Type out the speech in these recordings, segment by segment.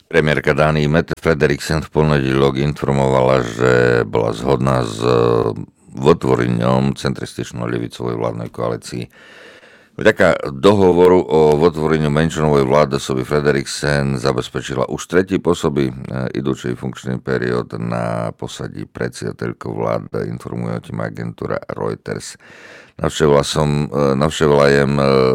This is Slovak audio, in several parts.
Premiérka Dánii Mette Frederiksen v ponedílok informovala, že bola zhodná s otvorením centrističnej ľavicovej vládnej koalícii. Vďaka dohovoru o otvoreniu menšinovej vlády soby Frederiksen zabezpečila už tretí pôsoby idúčej funkčný period na posadí predsedateľkou vlády, informuje o tým agentúra Reuters. Navštevila jem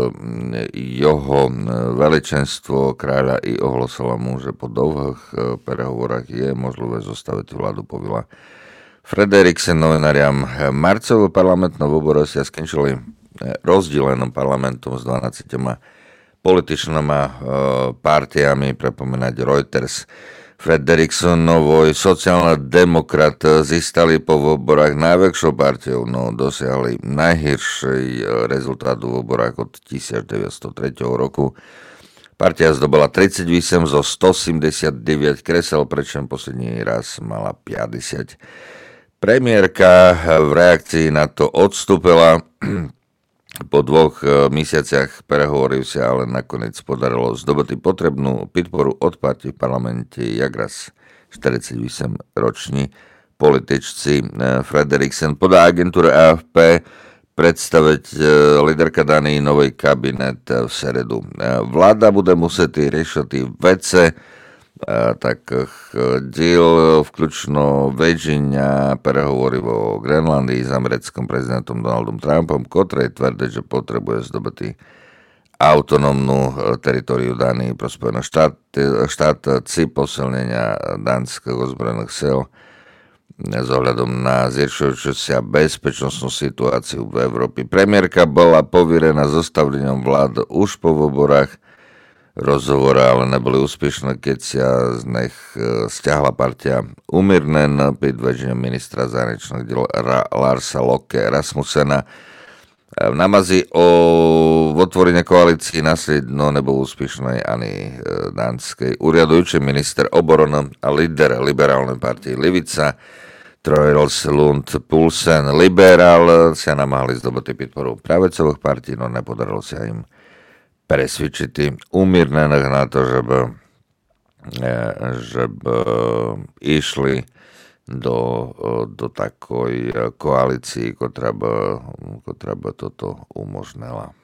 jeho veličenstvo kráľa i ohlasila mu, že po dlhých prehovorách je možné zostaviť vládu, povila Frederiksen novinariam. Marcovú parlamentnú voľbu sa skončili rozdelenom parlamentom s 12 političnými partiami, pripomínať Reuters. Frederiksenovoj sociálna demokrat získali po voľbách najväčšou partiou, no dosiahli najhorší rezultát v voľbách od 1903 roku. Partia zdobila 38 zo 179 kresel, pričom posledný raz mala 50. Premiérka v reakcii na to odstúpila. Po 2 mesiaciach prehovoril sa, ale nakoniec podarilo zdobyť potrebnú podporu od partii v parlamente, jak raz 48-roční političci. Frederiksen podá agentúre AFP predstaviť líderka Dánii nový kabinet v seredu. Vláda bude musieť riešiť vece, takých diel vključno veđenja prehovory o Grenlandii s americkým prezidentom Donaldom Trumpom, ktorej tvrdí, že potrebuje zdobiti autonómnu teritoriu Dánii pro Spojené štáty, posilnenia dánskych ozbrojených sil s ohľadom na zhoršujúcu sa bezpečnostnú situáciu v Európe. Premiérka bola poverená zostavlením vlád už po voľbách. Rozhovory ale neboli úspešné, keď sa z nich stiahla partia Umírnen pod vedením ministra zahraničných diel Larsa Løkke Rasmussena. V námazi o otvorení koalícii následno nebol úspešný ani dánskej úriadujúci minister obrany a líder liberálnej partie Levica Troels Lund Poulsen. Liberál sa namáhali zdobyť podporu pravicových partí, no nepodarilo sa im presvedčiť umírnených na to, že by išli do takoj koalícii, ktorá by toto umožnila.